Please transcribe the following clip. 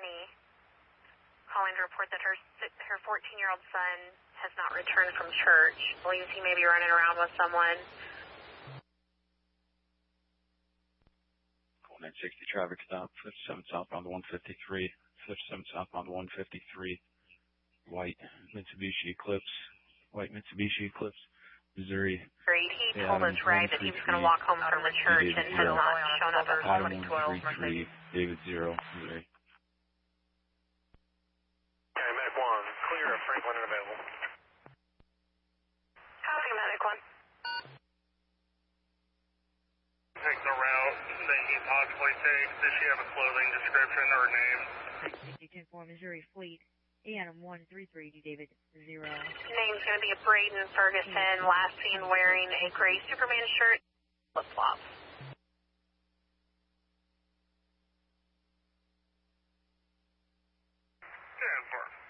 Courtney calling to report that her 14-year-old son has not returned from church. Believes he may be running around with someone. 960 traffic stop, 57 southbound 153, 57 southbound 153, white Mitsubishi Eclipse, Missouri. He told us, right, that he was going to walk home from the church and has not shown up at home. 133, David 0, Missouri. Okay, Medic 1, clear of Franklin and available. Copy, Medic 1. Take the route that he possibly takes. Does she have a clothing description or name? 6010-4 Missouri Fleet, AM 133 to David 0. Name's going to be Braden Ferguson, last seen wearing a gray Superman shirt, flip-flops. Stand for.